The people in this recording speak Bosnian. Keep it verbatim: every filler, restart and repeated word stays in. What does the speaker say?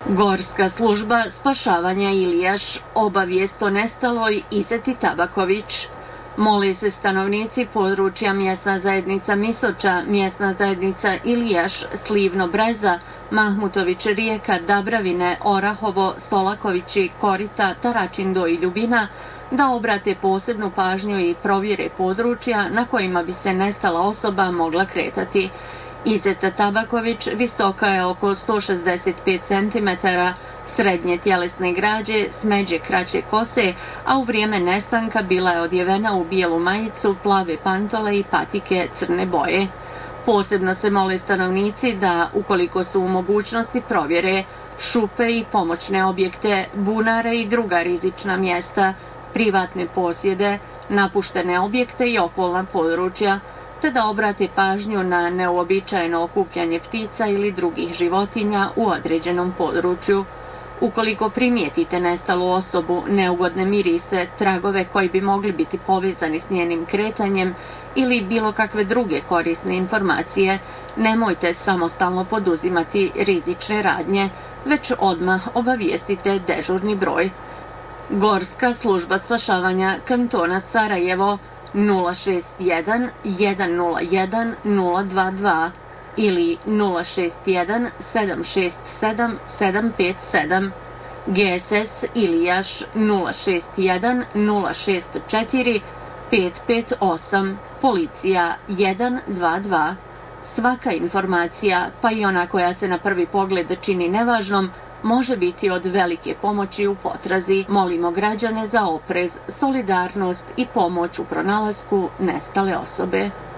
Gorska služba spašavanja Ilijaš, obavijest o nestaloj Izeti Tabaković. Mole se stanovnici područja mjesna zajednica Misoča, mjesna zajednica Ilijaš, Slivno Breza, Mahmutović Rijeka, Dabravine, Orahovo, Solakovići, Korita, Taračindo i Ljubina da obrate posebnu pažnju i provjere područja na kojima bi se nestala osoba mogla kretati. Izeta Tabaković visoka je oko sto šezdeset pet centimetara, srednje tjelesne građe, smeđe kraće kose, a u vrijeme nestanka bila je odjevena u bijelu majicu, plave pantole i patike crne boje. Posebno se mole stanovnici da, ukoliko su u mogućnosti, provjere šupe i pomoćne objekte, bunare i druga rizična mjesta, privatne posjede, napuštene objekte i okolna područja, te da obrate pažnju na neuobičajeno okupljanje ptica ili drugih životinja u određenom području. Ukoliko primijetite nestalu osobu, neugodne mirise, tragove koji bi mogli biti povezani s njenim kretanjem ili bilo kakve druge korisne informacije, nemojte samostalno poduzimati rizične radnje, već odmah obavijestite dežurni broj. Gorska služba spašavanja kantona Sarajevo nula šest jedan jedan nula jedan nula dva dva ili nula šest jedan sedam šest sedam sedam pet sedam. G S S Ilijaš nula šest jedan nula šest četiri pet pet osam, policija jedan dva dva. Svaka informacija, pa i ona koja se na prvi pogled čini nevažnom, može biti od velike pomoći u potrazi. Molimo građane za oprez, solidarnost i pomoć u pronalasku nestale osobe.